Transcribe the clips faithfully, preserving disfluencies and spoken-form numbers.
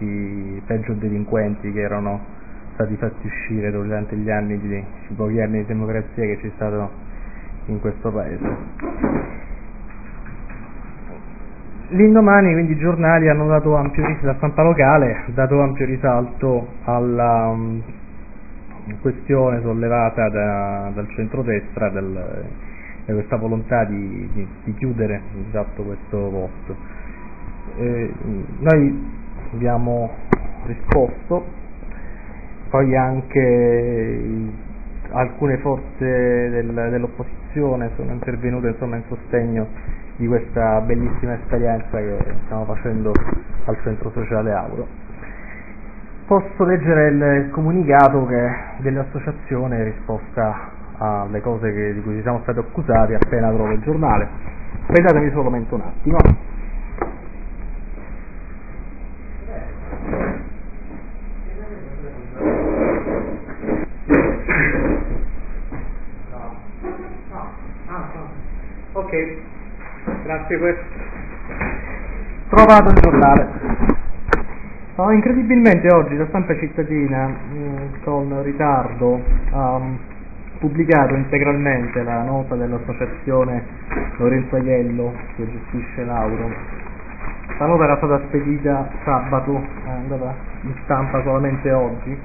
questi peggio delinquenti che erano stati fatti uscire durante gli anni di, i pochi anni di democrazia che c'è stato in questo paese. L'indomani quindi i giornali hanno dato ampio risalto, la stampa locale ha dato ampio risalto alla um, questione sollevata da, dal centrodestra del, da questa volontà di, di, di chiudere esatto questo posto. Eh, noi abbiamo risposto, poi anche alcune forze del, dell'opposizione sono intervenute insomma in sostegno di questa bellissima esperienza che stiamo facendo al Centro Sociale Auro. Posso leggere il comunicato che dell'associazione in risposta alle cose che, di cui siamo stati accusati appena trovo il giornale. Aspettatemi solamente un attimo. Ok. Grazie, questo. Trovato il giornale. Oh, incredibilmente oggi la stampa cittadina mh, con ritardo ha um, pubblicato integralmente la nota dell'associazione Lorenzo Aiello che gestisce l'Auro. La nota era stata spedita sabato, è andata in stampa solamente oggi.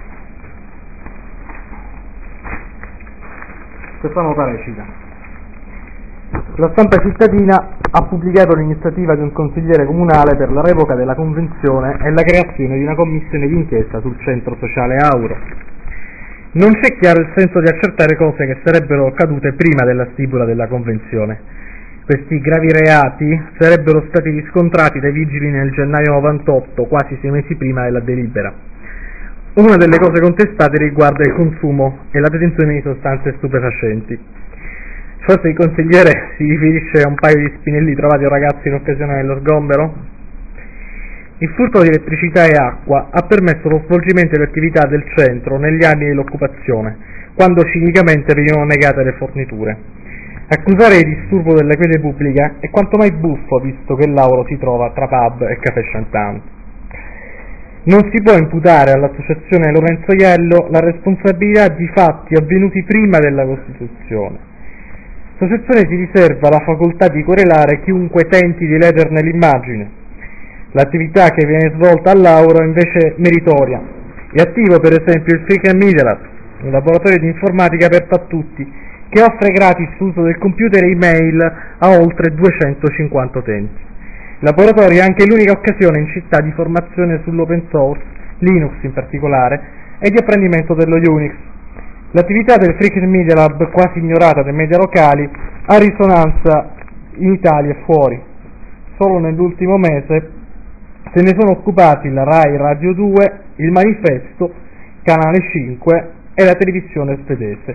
Questa nota recita: la stampa cittadina ha pubblicato l'iniziativa di un consigliere comunale per la revoca della convenzione e la creazione di una commissione d'inchiesta sul Centro Sociale Auro. Non c'è chiaro il senso di accertare cose che sarebbero accadute prima della stipula della convenzione. Questi gravi reati sarebbero stati riscontrati dai vigili nel gennaio novantotto, quasi sei mesi prima della delibera. Una delle cose contestate riguarda il consumo e la detenzione di sostanze stupefacenti. Forse il consigliere si riferisce a un paio di spinelli trovati a un ragazzo in occasione dello sgombero? Il furto di elettricità e acqua ha permesso lo svolgimento delle attività del centro negli anni dell'occupazione, quando cinicamente venivano negate le forniture. Accusare il disturbo della quiete pubblica è quanto mai buffo, visto che l'Auro si trova tra pub e caffè chantant. Non si può imputare all'associazione Lorenzo Aiello la responsabilità di fatti avvenuti prima della Costituzione. L'associazione si riserva la facoltà di querelare chiunque tenti di lederne l'immagine. L'attività che viene svolta all'Auro è invece meritoria. È attivo per esempio il Freak and Media Lab, un laboratorio di informatica aperto a tutti, che offre gratis l'uso del computer e email a oltre duecentocinquanta utenti. Il laboratorio è anche l'unica occasione in città di formazione sull'open source, Linux in particolare, e di apprendimento dello Unix. L'attività del Freak and Media Lab, quasi ignorata dai media locali, ha risonanza in Italia e fuori. Solo nell'ultimo mese se ne sono occupati la Rai Radio due, il Manifesto, Canale cinque e la televisione svedese.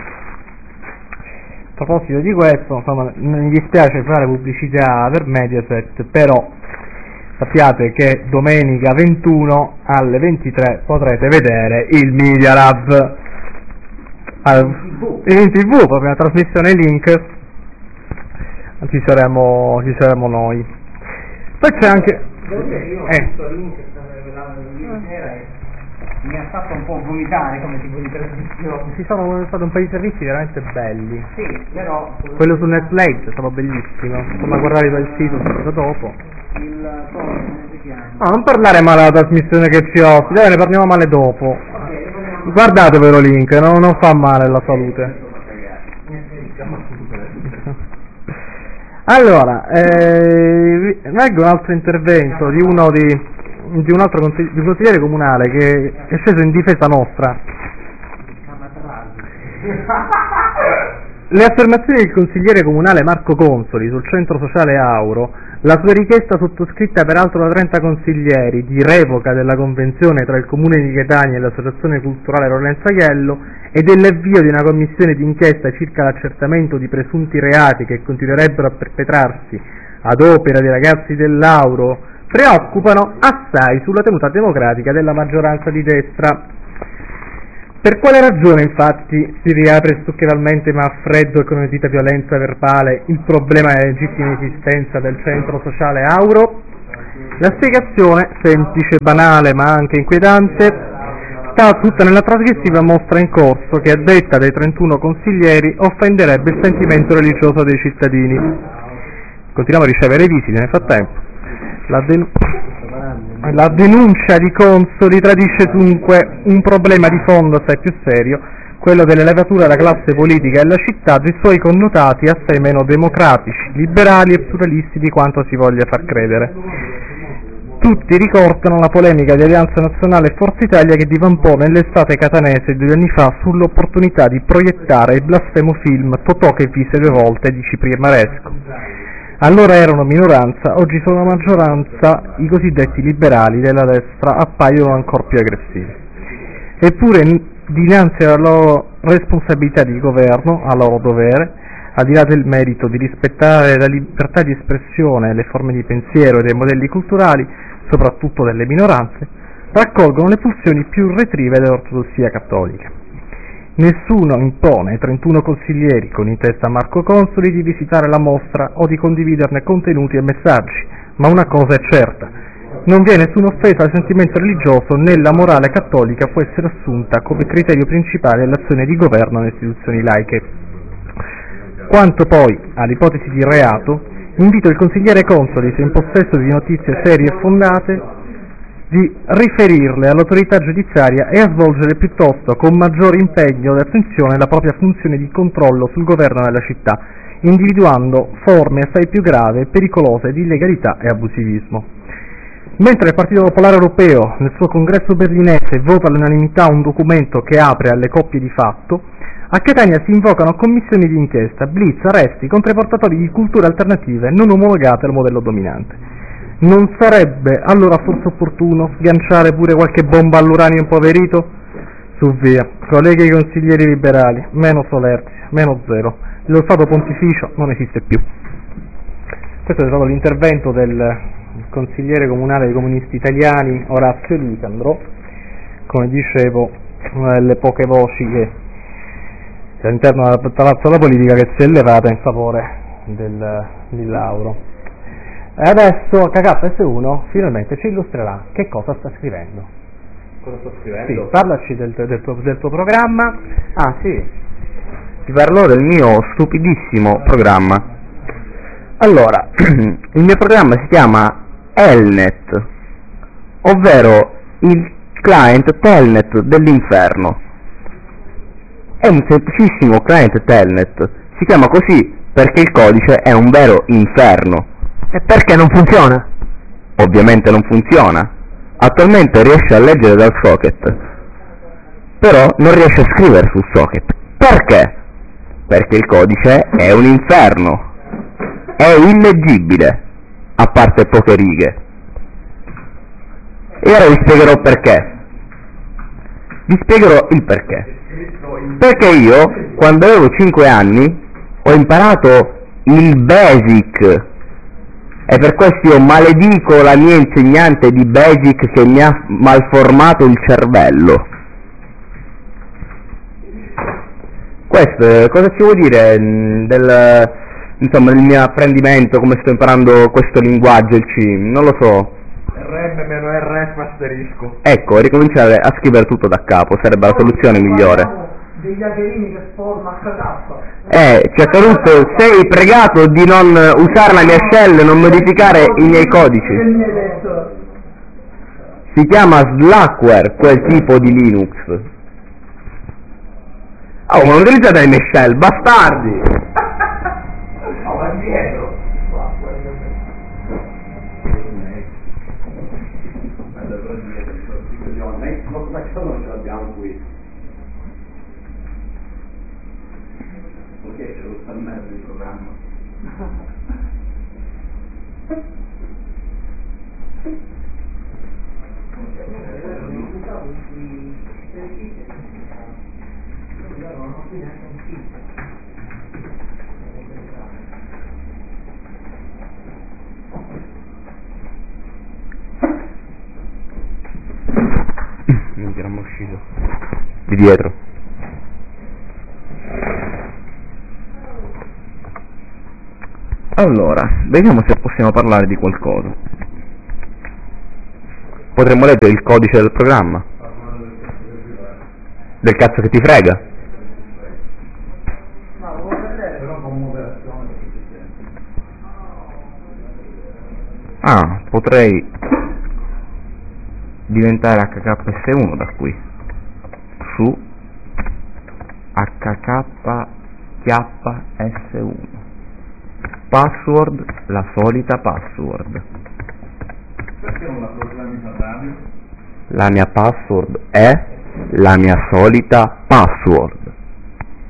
A proposito di questo, insomma, mi dispiace fare pubblicità per Mediaset, però sappiate che domenica ventuno alle ventitré potrete vedere il Media Lab in tv, proprio una trasmissione link, ci saremo, ci saremo noi. Poi c'è anche io eh. questo link mi ha fatto un po' vomitare come tipo di trasmissione. Ci sono stati un paio di servizi veramente belli. Sì, però quello su Netflix è stato bellissimo, come guardare il sito subito dopo. Il come si chiama? No, non parlare male della trasmissione che ci ospita, ne parliamo male dopo. Guardatevelo link, no, non fa male alla salute. Allora, eh, leggo un altro intervento di uno di, di un altro consigli, di un consigliere comunale che è sceso in difesa nostra. Le affermazioni del consigliere comunale Marco Consoli sul Centro Sociale Auro, la sua richiesta sottoscritta peraltro da trenta consiglieri di revoca della convenzione tra il Comune di Catania e l'Associazione Culturale Lorenzo Aiello e dell'avvio di una commissione d'inchiesta circa l'accertamento di presunti reati che continuerebbero a perpetrarsi ad opera dei ragazzi dell'Auro, preoccupano assai sulla tenuta democratica della maggioranza di destra. Per quale ragione, infatti, si riapre stucchevamente ma a freddo e con un'esita violenza verbale il problema della legittima esistenza del Centro Sociale Auro? La spiegazione, semplice, banale ma anche inquietante, sta tutta nella trasgressiva mostra in corso che, a detta dei trentuno consiglieri, offenderebbe il sentimento religioso dei cittadini. Continuiamo a ricevere visite nel frattempo. La, den- la denuncia di Consoli tradisce dunque un problema di fondo assai più serio, quello dell'elevatura della classe politica della città, dei suoi connotati assai meno democratici, liberali e pluralisti di quanto si voglia far credere. Tutti ricordano la polemica di Alleanza Nazionale e Forza Italia che divampò nell'estate catanese due anni fa sull'opportunità di proiettare il blasfemo film Totò che visse due volte di Cipriano Maresco. Allora erano minoranza, oggi sono maggioranza, i cosiddetti liberali della destra appaiono ancora più aggressivi. Eppure, dinanzi alla loro responsabilità di governo, al loro dovere, al di là del merito di rispettare la libertà di espressione, le forme di pensiero e dei modelli culturali, soprattutto delle minoranze, raccolgono le pulsioni più retrive dell'ortodossia cattolica. Nessuno impone ai trentuno consiglieri, con in testa Marco Consoli, di visitare la mostra o di condividerne contenuti e messaggi, ma una cosa è certa: non vi è nessuna offesa al sentimento religioso, né la morale cattolica può essere assunta come criterio principale dell'azione di governo nelle istituzioni laiche. Quanto poi all'ipotesi di reato, invito il consigliere Consoli, se in possesso di notizie serie e fondate, di riferirle all'autorità giudiziaria e a svolgere piuttosto con maggiore impegno e attenzione la propria funzione di controllo sul governo della città, individuando forme assai più gravi e pericolose di illegalità e abusivismo. Mentre il Partito Popolare Europeo nel suo congresso berlinese vota all'unanimità un documento che apre alle coppie di fatto, a Catania si invocano commissioni di inchiesta, blitz, arresti contro i portatori di culture alternative non omologate al modello dominante. Non sarebbe allora forse opportuno sganciare pure qualche bomba all'uranio impoverito? Su via, colleghi consiglieri liberali, meno solerzia, meno zelo. Lo Stato Pontificio non esiste più. Questo è stato l'intervento del consigliere comunale dei comunisti italiani Orazio Licandro, come dicevo, una delle poche voci che all'interno del palazzo della politica che si è elevata in favore del, di Lauro. E adesso K K S uno finalmente ci illustrerà che cosa sta scrivendo. Cosa sto scrivendo? Sì, parlaci del, del, tuo, del tuo programma. Ah sì, ti parlerò del mio stupidissimo programma. Allora, il mio programma si chiama Elnet, ovvero il client Telnet dell'inferno. È un semplicissimo client Telnet, si chiama così perché il codice è un vero inferno. E perché non funziona? Ovviamente non funziona. Attualmente riesce a leggere dal socket, però non riesce a scrivere sul socket. Perché? Perché il codice è un inferno. È illeggibile, a parte poche righe. E ora vi spiegherò perché. Vi spiegherò il perché. Perché io, quando avevo cinque anni, ho imparato il BASIC. E per questo io maledico la mia insegnante di BASIC che mi ha malformato il cervello. Questo, cosa ci vuol dire del, insomma, del mio apprendimento, come sto imparando questo linguaggio, il C? Non lo so. R M meno R F asterisco. Ecco, ricominciare a scrivere tutto da capo, sarebbe la soluzione migliore. Degli aderini che forma H K. Eh, cioè Caruso, sei pregato di non usare la mia shell e non modificare i miei codici. Si chiama Slackware quel tipo di Linux. Oh, ma non utilizzate le mie shell, bastardi! Oh, va indietro. Non ce l'abbiamo qui. Perché c'è questa merda di programma? Non eravamo uscito di dietro. Allora, vediamo se possiamo parlare di qualcosa. potremmo leggere il codice del programma. Del cazzo che ti frega. Ah, potrei diventare H K S uno da qui. Su H K S uno. Password, la solita password. Perché non la proclami per radio? La mia password è la mia solita password.